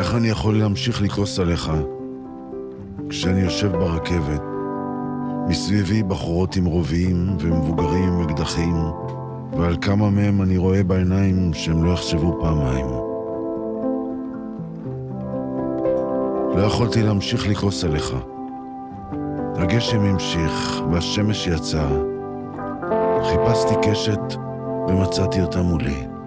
איך אני יכול להמשיך לכעוס עליך כשאני יושב ברכבת? מסביבי בחורות עם רובים ומבוגרים עם אקדחים, ועל כמה מהם אני רואה בעיניים שהם לא יחשבו פעמיים. לא יכולתי להמשיך לכעוס עליך. הגשם המשיך והשמש יצאה. חיפשתי קשת ומצאתי אותה מולי.